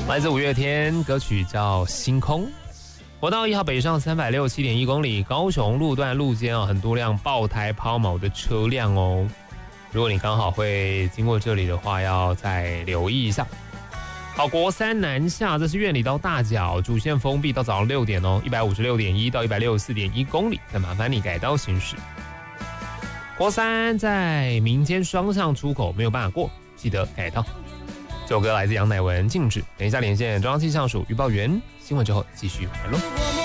来自五月天，歌曲叫《星空》。国道1号北上367.1公里，高雄路段路肩很多辆爆胎抛锚的车辆哦。如果你刚好会经过这里的话，要再留意一下。好，国3南下，这是苑里到大甲主线封闭到早上6点哦，156.1到164.1公里，再麻烦你改道行驶。国3在民间双向出口没有办法过，记得改道。这首歌来自杨乃文，静止。等一下连线中央气象署预报员，新闻之后继续来喽。